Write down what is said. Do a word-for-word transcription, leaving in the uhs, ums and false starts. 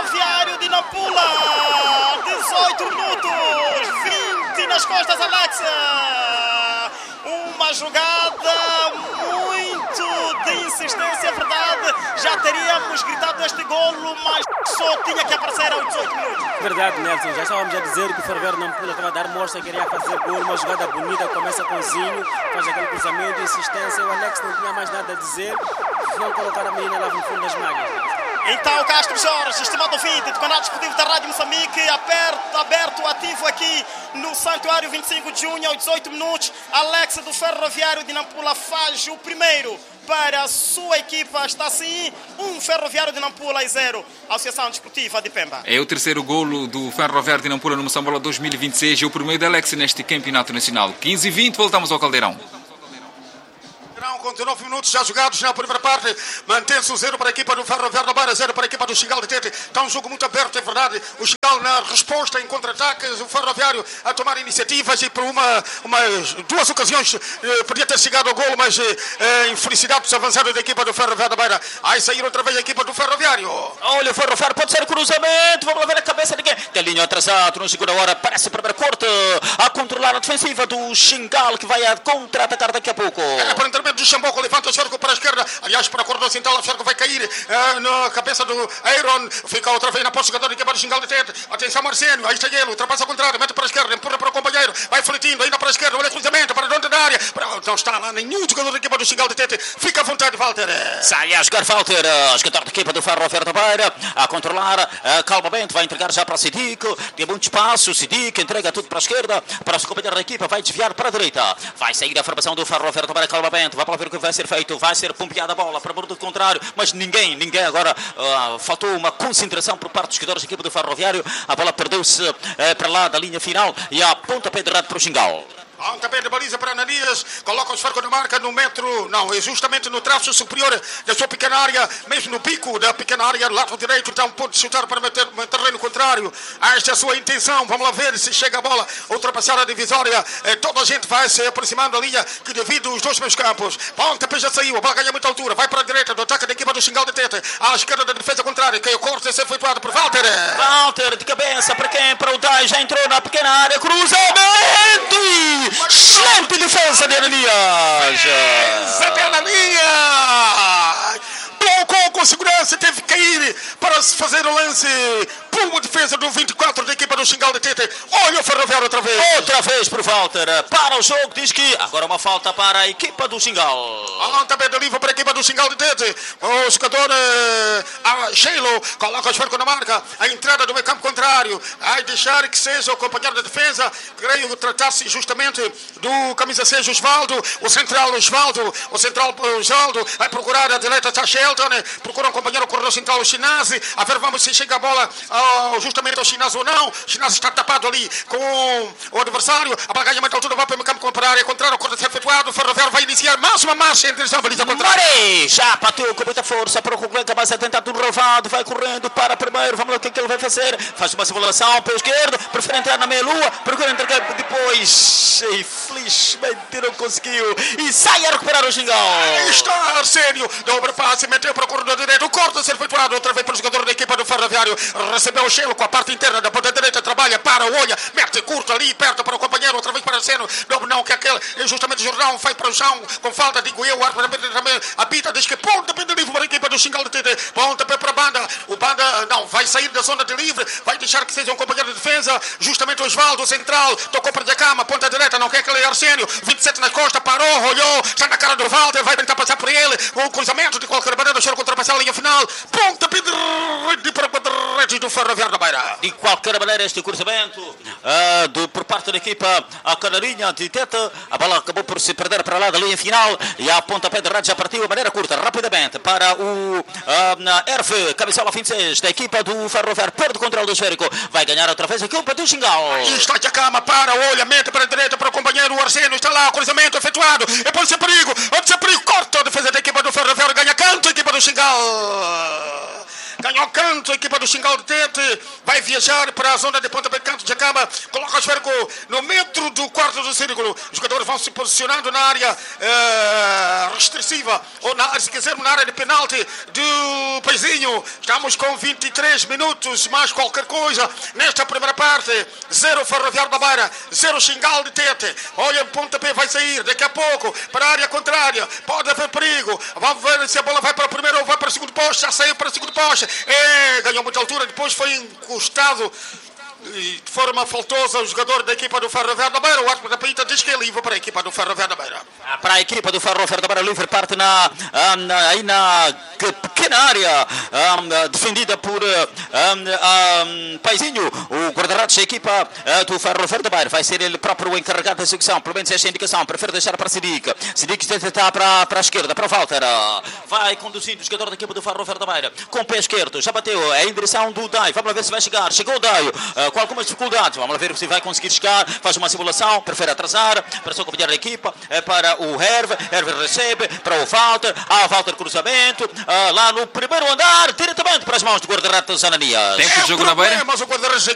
Ferroviário de Nampula. dezoito minutos, vinte nas costas, Alexa. Uma jogada muito de insistência, é verdade. Já teríamos gritado este golo, mas só tinha que aparecer aos dezoito minutos. Verdade, Nelson. Já estávamos a dizer que o Ferroviário não Nampula estava a dar mostra, queria fazer golo. Uma jogada bonita, começa com o Zinho, faz aquele cruzamento, insistência. O Alex não tinha mais nada a dizer. Não colocar a menina lá no fundo das malhas. Então, Castro Jorge, estimado ouvinte do canal Desportivo da Rádio Moçambique, aberto, aberto, ativo aqui no Santuário vinte e cinco de junho, aos dezoito minutos. Alex do Ferroviário de Nampula faz o primeiro para a sua equipa. Está assim, um Ferroviário de Nampula e zero, Associação Desportiva de Pemba. É o terceiro golo do Ferroviário de Nampula no Moçambola dois mil e vinte e seis, é o primeiro de Alex neste campeonato nacional. quinze e vinte, voltamos ao Caldeirão. Com dezenove minutos já jogados na primeira parte, mantém-se o zero para a equipa do Ferroviário da Beira, zero para a equipa do Xingal de Tete. Está um jogo muito aberto, é verdade. O Xingal na resposta em contra-ataques, o Ferroviário a tomar iniciativas e por uma, uma duas ocasiões eh, podia ter chegado ao golo, mas eh, infelicidade dos avançados da equipa do Ferroviário da Beira. Aí sair outra vez a equipa do Ferroviário. Olha, o Ferroviário pode ser cruzamento, vamos lá ver a cabeça de quem? Telinho atrasado, não segura a hora, parece o primeiro corte a controlar a defensiva do Xingal, que vai a contra-atacar daqui a pouco. É para o intermédio do Xamboco, levanta o cerco para a esquerda, aliás para a corredor central, o cerco vai cair uh, na cabeça do Aaron, fica outra vez na posse jogador de equipa do Xingal de Tete. Atenção Marcênio, aí está ele, ultrapassa ao contrário, mete para a esquerda, empurra para o companheiro, vai fletindo, ainda para a esquerda, olha o cruzamento para dentro da área, não está lá nenhum jogador da equipa do Xingal de Tete, fica à vontade Walter. Sai a jogar Walter, uh, jogador da equipa do Ferroviário da Beira, a controlar, uh, calmamente, vai entregar já para o Sidique, tem muito espaço, o Sidique entrega tudo para a esquerda, para o companheiro da equipa, vai desviar para a direita, vai sair a formação do Ferroviário da Beira, calmamente, vai para ver o que vai ser feito, vai ser pompeada a bola para o bordo contrário, mas ninguém, ninguém agora, uh, faltou uma concentração por parte dos jogadores da equipa do Ferroviário, a bola perdeu-se uh, para lá da linha final e a pontapé de errado para o Xingal. Pontapé de baliza para Ananias, coloca o esférco de marca no metro, não, é justamente no traço superior da sua pequena área, mesmo no pico da pequena área, lado direito, então pode chutar para meter no terreno contrário. Esta é a sua intenção, vamos lá ver se chega a bola, ultrapassar a divisória, eh, toda a gente vai se aproximando da linha que divide os dois meus campos. Pontapé já saiu, a bola ganha muita altura, vai para a direita do ataque da equipa do Xingal de Tete, à esquerda da defesa contrária, que o corte é efetuado por Walter. Walter de cabeça, para quem? Para o Dai, já entrou na pequena área, cruzamento! Excelente defesa de Ananias! Defesa de Ananias! Tocou com segurança, teve que cair para se fazer o lance. Puma defesa do vinte e quatro da equipa do Xingal de Tete. Olha o Ferroviário outra vez. Outra vez por Walter. Para o jogo, diz que agora uma falta para a equipa do Xingal. Alon também de livro para a equipa do Xingal de Tete. O jogador uh, Sheilo coloca o esforço na marca. A entrada do meio campo contrário. Vai deixar que seja o companheiro de defesa. Creio tratar-se justamente do camisa seis, Osvaldo. O central Osvaldo. O central Osvaldo. Vai procurar a direita, está Shelton. Procura um companheiro corredor central, o Chinase. A ver, vamos se chega a bola uh, justamente ao Chinase ou não. O Chinase está tapado ali com o adversário. A bola ganha muita altura, vai para o meio campo para a área contrária. O corte efetuado. O Ferroviário vai iniciar mais uma marcha em direção à baliza contrária. Mare já bateu com muita força para o Cuclenca, mas é tentado um rovado. Vai correndo para primeiro. Vamos ver o que, é que ele vai fazer. Faz uma simulação para o esquerdo. Prefere entrar na meia-lua. Procura entregar depois. Infelizmente não conseguiu. E sai a recuperar o Xingal. Aí está Arsénio. Dobra passe, meteu para o corredor direito. O corte a ser efetuado outra vez pelo jogador da equipa do Ferroviário. Recebeu o Chelo com a parte interna da ponta direita. Trabalha, para, olha, mete curto ali, perto para o companheiro. Outra vez para Arsénio. Não, não, que aquele, justamente o Jordão vai para o chão com falta, digo eu. O árbitro também apita, diz que ponta de livre para a equipa do Xingal de Tete. Ponta para a banda. O banda, não, vai sair da zona de livre. Vai deixar que seja um companheiro de defesa. Justamente o Osvaldo, central. Tocou para a cama, ponta direita. Não quer aquele Arsénio. vinte e sete na costa, parou, olhou. Está na cara do Walter. Vai tentar passar por ele. O cruzamento de qualquer maneira. O Chelo ultrapassar a linha final. Ponta de para a rede do Ferroviário da Beira. De qualquer maneira, este cruzamento uh, do, por parte da equipa a Canarinha de Tete. A bola acabou por se perder para lá da linha final. E a pontapé de rede já partiu de maneira curta, rapidamente, para o uh, Erve, cabeçola vinte e seis da equipa do Ferroviário. Perde o controle do esférico. Vai ganhar outra vez a equipa do Xingal. Aí está a cama, para, olha, mente para a direita para o companheiro. O Arsénio está lá, o cruzamento efetuado. E pode ser perigo, pode ser perigo. Corta a defesa da equipa do Ferroviário. Ganha canto a equipa do Xingal. Ganha Vem ao canto, a equipa do Xingal de Tete vai viajar para a zona de pontapé de canto de Acaba, coloca o esférico no metro do quarto do círculo. Os jogadores vão se posicionando na área uh, restritiva, ou na área, se quisermos, na área de penalti do Paizinho. Estamos com vinte e três minutos, mais qualquer coisa, nesta primeira parte. Zero Ferroviário da Beira, zero Xingal de Tete. Olha, o pontapé vai sair daqui a pouco para a área contrária. Pode haver perigo. Vamos ver se a bola vai para o primeiro ou vai para o segundo poste. Já saiu para o segundo poste. É, ganhou muita altura, depois foi encostado de forma faltosa o jogador da equipa do Ferroviário da Beira. O árbitro da Pita diz que é livre para a equipa do Ferroviário da Beira. Para a equipa do Ferroviário da Beira, livre parte na, um, aí na pequena área um, defendida por um, um, Paizinho. O guarda-redes da equipa uh, do Ferroviário da Beira vai ser ele próprio o encarregado da execução. Pelo menos esta indicação. Prefere deixar para Sidik. Sidik está para, para a esquerda, para o Walter. Vai conduzindo o jogador da equipa do Ferroviário da Beira com o pé esquerdo. Já bateu. É em direção do Daio. Vamos ver se vai chegar. Chegou o Daio. Uh, com algumas dificuldades. Vamos ver se vai conseguir chegar. Faz uma simulação. Prefere atrasar. Para seu companheiro da equipa. É para o Herve. Herve recebe. Para o Walter. Ah, Walter cruzamento. Uh, lá no primeiro andar. Diretamente para as mãos do guarda-redes Ananias. Tempo de jogo na Beira. Mas o guarda-redes